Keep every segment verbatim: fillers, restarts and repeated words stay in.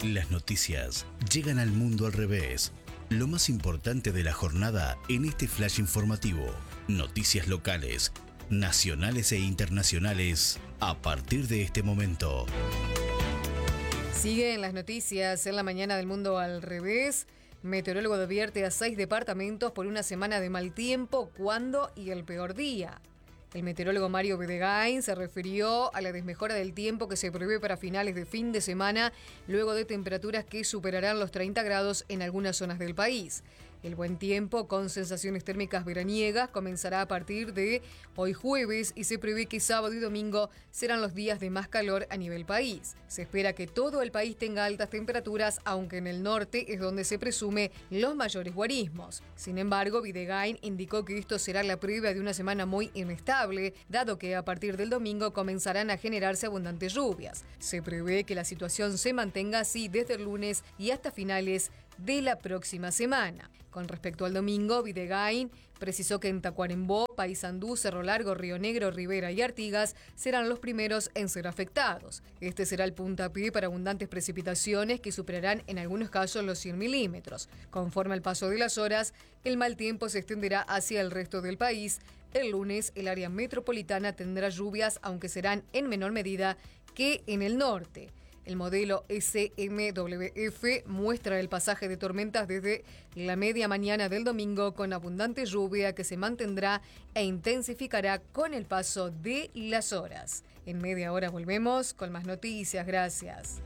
Las noticias llegan al mundo al revés. Lo más importante de la jornada en este flash informativo. Noticias locales, nacionales e internacionales a partir de este momento. Siguen las noticias en la mañana del mundo al revés. Meteorólogo advierte a seis departamentos por una semana de mal tiempo, cuándo y el peor día. El meteorólogo Mario Bedegain se refirió a la desmejora del tiempo que se prevé para finales de fin de semana, luego de temperaturas que superarán los treinta grados en algunas zonas del país. El buen tiempo, con sensaciones térmicas veraniegas, comenzará a partir de hoy jueves y se prevé que sábado y domingo serán los días de más calor a nivel país. Se espera que todo el país tenga altas temperaturas, aunque en el norte es donde se presume los mayores guarismos. Sin embargo, Bedegain indicó que esto será la previa de una semana muy inestable, dado que a partir del domingo comenzarán a generarse abundantes lluvias. Se prevé que la situación se mantenga así desde el lunes y hasta finales de la próxima semana. Con respecto al domingo, Bedegain precisó que en Tacuarembó, Paysandú, Cerro Largo, Río Negro, Rivera y Artigas serán los primeros en ser afectados. Este será el puntapié para abundantes precipitaciones que superarán en algunos casos los cien milímetros. Conforme al paso de las horas, el mal tiempo se extenderá hacia el resto del país. El lunes, el área metropolitana tendrá lluvias, aunque serán en menor medida que en el norte. El modelo S M W F muestra el pasaje de tormentas desde la media mañana del domingo con abundante lluvia que se mantendrá e intensificará con el paso de las horas. En media hora volvemos con más noticias. Gracias.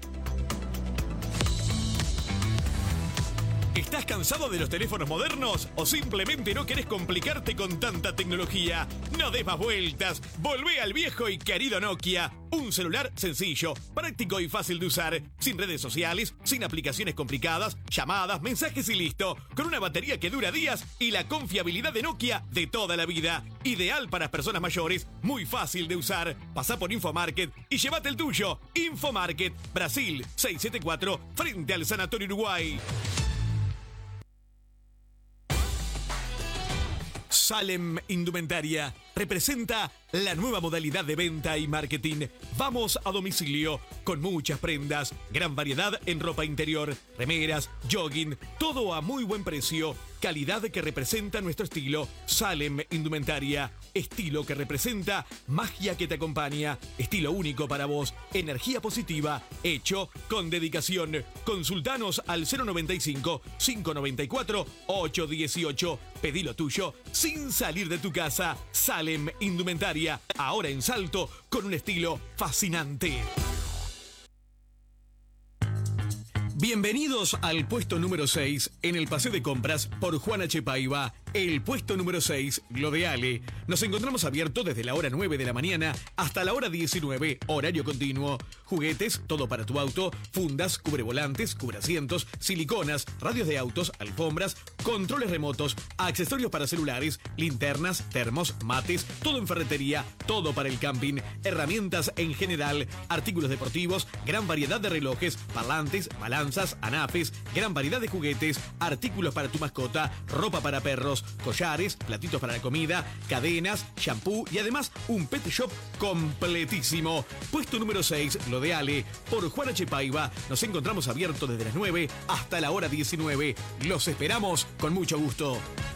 ¿Estás cansado de los teléfonos modernos o simplemente no querés complicarte con tanta tecnología? No des más vueltas, volvé al viejo y querido Nokia. Un celular sencillo, práctico y fácil de usar, sin redes sociales, sin aplicaciones complicadas, llamadas, mensajes y listo, con una batería que dura días y la confiabilidad de Nokia de toda la vida. Ideal para personas mayores, muy fácil de usar. Pasá por Infomarket y llévate el tuyo. Infomarket, Brasil, seiscientos setenta y cuatro, frente al Sanatorio Uruguay. Salem Indumentaria representa la nueva modalidad de venta y marketing. Vamos a domicilio con muchas prendas, gran variedad en ropa interior, remeras, jogging, todo a muy buen precio, calidad que representa nuestro estilo. Salem Indumentaria, estilo que representa magia que te acompaña, estilo único para vos, energía positiva, hecho con dedicación. Consultanos al cero noventa y cinco, cinco noventa y cuatro, ocho dieciocho. Pedí lo tuyo sin salir de tu casa. Salem Indumentaria, ahora en Salto, con un estilo fascinante. Bienvenidos al puesto número seis en el paseo de compras por Juan H. Paiva. El puesto número seis, Glodeale. Nos encontramos abiertos desde la hora nueve de la mañana hasta la hora diecinueve, horario continuo. Juguetes, todo para tu auto, fundas, cubrevolantes, cubreasientos, siliconas, radios de autos, alfombras, controles remotos, accesorios para celulares, linternas, termos, mates, todo en ferretería, todo para el camping, herramientas en general, artículos deportivos, gran variedad de relojes, parlantes, balanzas, anafes, gran variedad de juguetes, artículos para tu mascota, ropa para perros, collares, platitos para la comida, cadenas, shampoo y además un pet shop completísimo. Puesto número seis, Glodeale, por Juan H. Paiva. Nos encontramos abiertos desde las nueve hasta la hora diecinueve. Los esperamos con mucho gusto.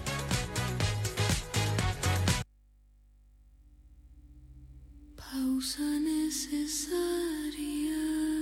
Pausa necesaria.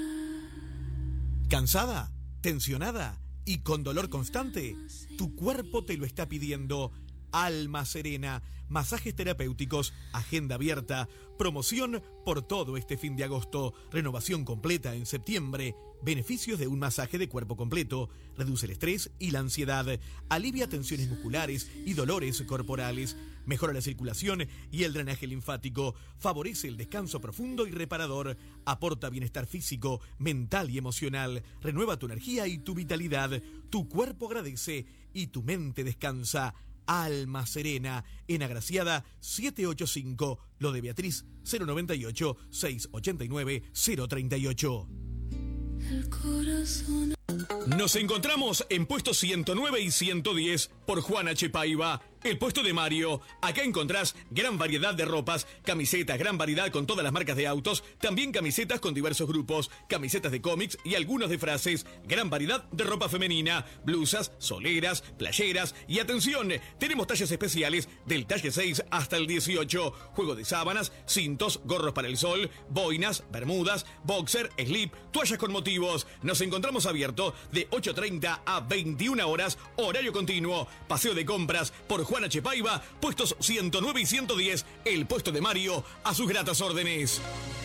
¿Cansada? ¿Tensionada? ¿Y con dolor constante? Tu cuerpo te lo está pidiendo. Alma Serena, masajes terapéuticos, agenda abierta, promoción por todo este fin de agosto, renovación completa en septiembre, beneficios de un masaje de cuerpo completo, reduce el estrés y la ansiedad, alivia tensiones musculares y dolores corporales, mejora la circulación y el drenaje linfático, favorece el descanso profundo y reparador, aporta bienestar físico, mental y emocional, renueva tu energía y tu vitalidad, tu cuerpo agradece y tu mente descansa. Alma Serena, en Agraciada setecientos ochenta y cinco, lo de Beatriz cero noventa y ocho, seiscientos ochenta y nueve, cero treinta y ocho. El corazón Nos encontramos en puestos ciento nueve y ciento diez por Juan H. Paiva, el puesto de Mario. Acá encontrás gran variedad de ropas, camisetas, gran variedad con todas las marcas de autos, también camisetas con diversos grupos, camisetas de cómics y algunos de frases, gran variedad de ropa femenina, blusas, soleras, playeras y atención, tenemos tallas especiales del talle seis hasta el dieciocho, juego de sábanas, cintos, gorros para el sol, boinas, bermudas, boxer, slip, toallas con motivos. Nos encontramos abierto de ocho treinta a veintiuna horas, horario continuo, paseo de compras por Juan H. Paiva, puestos ciento nueve y ciento diez, el puesto de Mario, a sus gratas órdenes.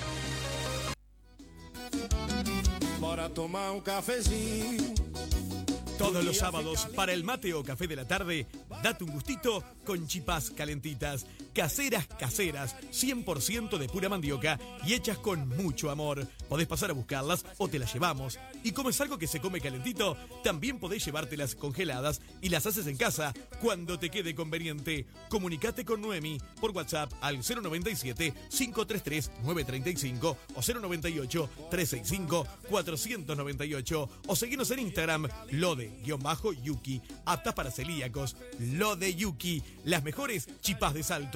Para tomar un cafecito. Todos los sábados, para el mate o café de la tarde, date un gustito con chipás calentitas. Caseras, caseras, cien por ciento de pura mandioca y hechas con mucho amor. Podés pasar a buscarlas o te las llevamos. Y como es algo que se come calentito, también podés llevártelas congeladas y las haces en casa cuando te quede conveniente. Comunicate con Noemi por WhatsApp al cero noventa y siete, cinco tres tres, nueve tres cinco o cero noventa y ocho, tres seis cinco, cuatro nueve ocho o seguinos en Instagram, lode-yuki, aptas para celíacos. Lode Yuki, las mejores chipás de Salto.